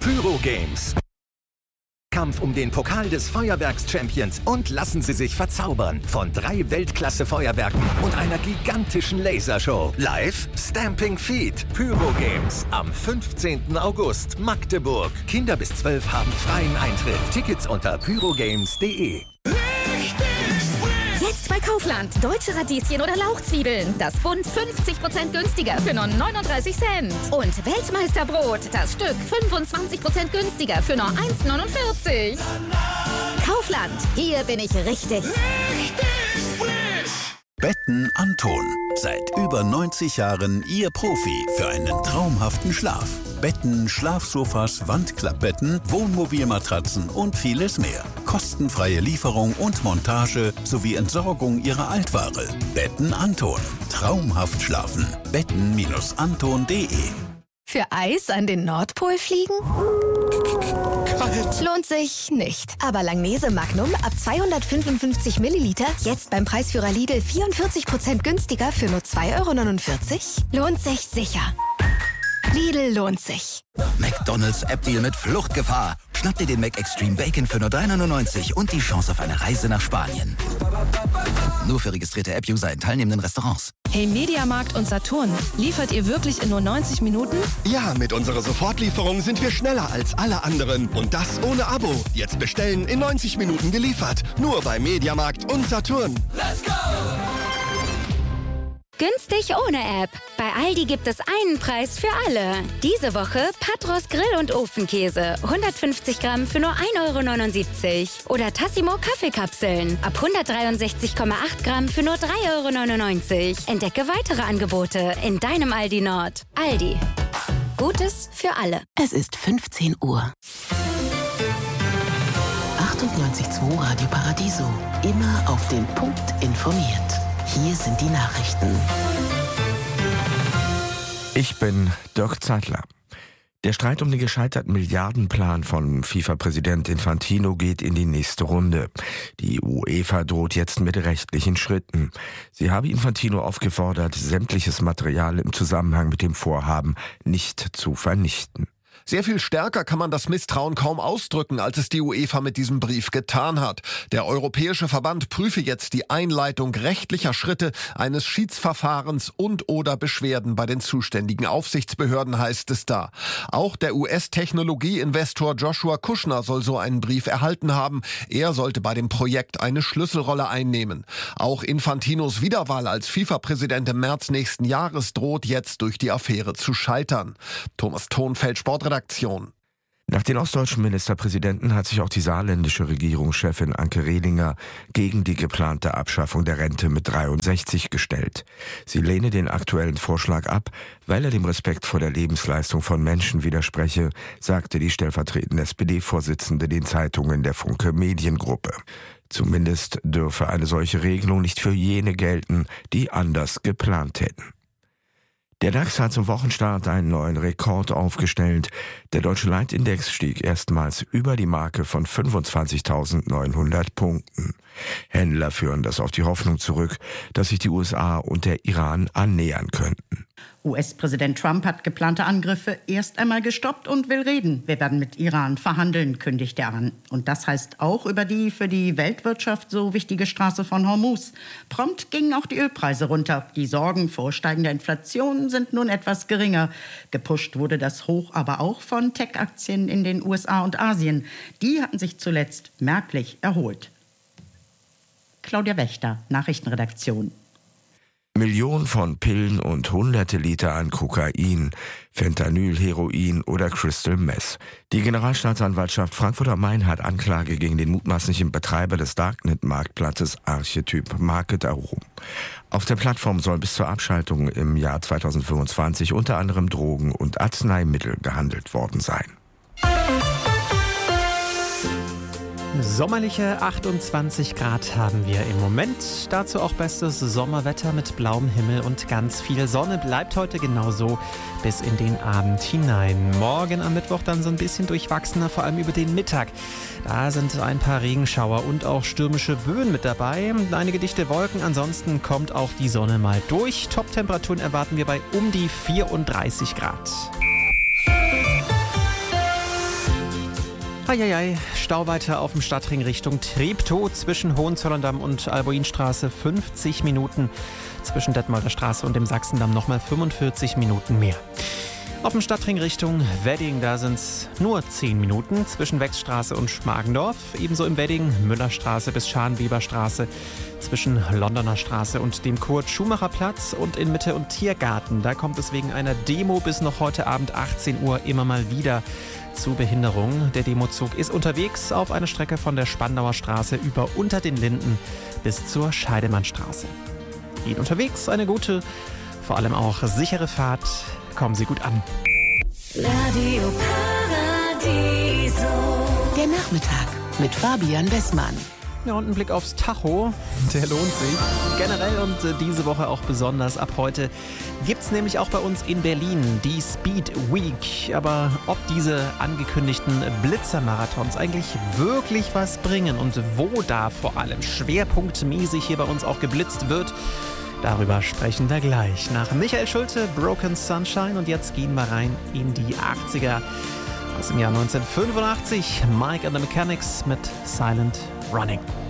Pyro Games. Kampf um den Pokal des Feuerwerks-Champions und lassen Sie sich verzaubern von 3 Weltklasse-Feuerwerken und einer gigantischen Lasershow. Live Stamping Feet. Pyro Games am 15. August, Magdeburg. Kinder bis 12 haben freien Eintritt. Tickets unter pyrogames.de. Jetzt bei Kaufland. Deutsche Radieschen oder Lauchzwiebeln. Das Pfund 50% günstiger für nur 39 Cent. Und Weltmeisterbrot. Das Stück 25% günstiger für nur 1,49. Kaufland. Hier bin ich richtig. Betten Anton. Seit über 90 Jahren Ihr Profi für einen traumhaften Schlaf. Betten, Schlafsofas, Wandklappbetten, Wohnmobilmatratzen und vieles mehr. Kostenfreie Lieferung und Montage sowie Entsorgung Ihrer Altware. Betten Anton. Traumhaft schlafen. Betten-anton.de. Für Eis an den Nordpol fliegen? Kalt. Lohnt sich nicht. Aber Langnese Magnum ab 255 Milliliter jetzt beim Preisführer Lidl 44% günstiger für nur 2,49 €? Lohnt sich sicher. Lidl lohnt sich. McDonald's App-Deal mit Fluchtgefahr. Schnapp dir den Mac Extreme Bacon für nur 3,99 € und die Chance auf eine Reise nach Spanien. Nur für registrierte App-User in teilnehmenden Restaurants. Hey Mediamarkt und Saturn, liefert ihr wirklich in nur 90 Minuten? Ja, mit unserer Sofortlieferung sind wir schneller als alle anderen. Und das ohne Abo. Jetzt bestellen, in 90 Minuten geliefert. Nur bei Mediamarkt und Saturn. Let's go! Günstig ohne App. Bei Aldi gibt es einen Preis für alle. Diese Woche Patros Grill- und Ofenkäse. 150 Gramm für nur 1,79 €. Oder Tassimo Kaffeekapseln. Ab 163,8 Gramm für nur 3,99 €. Entdecke weitere Angebote in deinem Aldi Nord. Aldi. Gutes für alle. Es ist 15 Uhr. 98.2 Radio Paradiso. Immer auf den Punkt informiert. Hier sind die Nachrichten. Ich bin Dirk Zeitler. Der Streit um den gescheiterten Milliardenplan von FIFA-Präsident Infantino geht in die nächste Runde. Die UEFA droht jetzt mit rechtlichen Schritten. Sie habe Infantino aufgefordert, sämtliches Material im Zusammenhang mit dem Vorhaben nicht zu vernichten. Sehr viel stärker kann man das Misstrauen kaum ausdrücken, als es die UEFA mit diesem Brief getan hat. Der Europäische Verband prüfe jetzt die Einleitung rechtlicher Schritte, eines Schiedsverfahrens und/oder Beschwerden bei den zuständigen Aufsichtsbehörden, heißt es da. Auch der US-Technologieinvestor Joshua Kushner soll so einen Brief erhalten haben. Er sollte bei dem Projekt eine Schlüsselrolle einnehmen. Auch Infantinos Wiederwahl als FIFA-Präsident im März nächsten Jahres droht jetzt durch die Affäre zu scheitern. Thomas Thonfeld, Sportredaktion. Nach den ostdeutschen Ministerpräsidenten hat sich auch die saarländische Regierungschefin Anke Rehlinger gegen die geplante Abschaffung der Rente mit 63 gestellt. Sie lehne den aktuellen Vorschlag ab, weil er dem Respekt vor der Lebensleistung von Menschen widerspreche, sagte die stellvertretende SPD-Vorsitzende den Zeitungen der Funke Mediengruppe. Zumindest dürfe eine solche Regelung nicht für jene gelten, die anders geplant hätten. Der DAX hat zum Wochenstart einen neuen Rekord aufgestellt. Der deutsche Leitindex stieg erstmals über die Marke von 25.900 Punkten. Händler führen das auf die Hoffnung zurück, dass sich die USA und der Iran annähern könnten. US-Präsident Trump hat geplante Angriffe erst einmal gestoppt und will reden. Wir werden mit Iran verhandeln, kündigt er an. Und das heißt auch über die für die Weltwirtschaft so wichtige Straße von Hormuz. Prompt gingen auch die Ölpreise runter. Die Sorgen vor steigender Inflation sind nun etwas geringer. Gepusht wurde das Hoch aber auch von Tech-Aktien in den USA und Asien. Die hatten sich zuletzt merklich erholt. Claudia Wächter, Nachrichtenredaktion. Millionen von Pillen und hunderte Liter an Kokain, Fentanyl, Heroin oder Crystal Meth. Die Generalstaatsanwaltschaft Frankfurt am Main hat Anklage gegen den mutmaßlichen Betreiber des Darknet-Marktplatzes Archetyp Market erhoben. Auf der Plattform soll bis zur Abschaltung im Jahr 2025 unter anderem Drogen und Arzneimittel gehandelt worden sein. Sommerliche 28 Grad haben wir im Moment. Dazu auch bestes Sommerwetter mit blauem Himmel und ganz viel Sonne. Bleibt heute genauso bis in den Abend hinein. Morgen am Mittwoch dann so ein bisschen durchwachsener, vor allem über den Mittag. Da sind ein paar Regenschauer und auch stürmische Böen mit dabei. Einige dichte Wolken, ansonsten kommt auch die Sonne mal durch. Top-Temperaturen erwarten wir bei um die 34 Grad. Eieiei, Stau weiter auf dem Stadtring Richtung Treptow zwischen Hohenzollern-Damm und Albuinstraße 50 Minuten. Zwischen Detmolder Straße und dem Sachsendamm nochmal 45 Minuten mehr. Auf dem Stadtring Richtung Wedding, da sind es nur 10 Minuten zwischen Wechsstraße und Schmargendorf. Ebenso im Wedding Müllerstraße bis Scharnweberstraße, zwischen Londoner Straße und dem Kurt-Schumacher-Platz und in Mitte und Tiergarten. Da kommt es wegen einer Demo bis noch heute Abend 18 Uhr immer mal wieder zu Behinderung. Der Demozug ist unterwegs auf einer Strecke von der Spandauer Straße über unter den Linden bis zur Scheidemannstraße. Ihnen unterwegs eine gute, vor allem auch sichere Fahrt. Kommen Sie gut an. Radio Paradiso. Der Nachmittag mit Fabian Wessmann. Ja, und ein Blick aufs Tacho, der lohnt sich. Generell und diese Woche auch besonders. Ab heute gibt es nämlich auch bei uns in Berlin die Speed Week. Aber ob diese angekündigten Blitzermarathons eigentlich wirklich was bringen und wo da vor allem schwerpunktmäßig hier bei uns auch geblitzt wird, darüber sprechen wir gleich. Nach Michael Schulte, Broken Sunshine. Und jetzt gehen wir rein in die 80er. Aus dem Jahr 1985, Mike and the Mechanics mit Silent Running.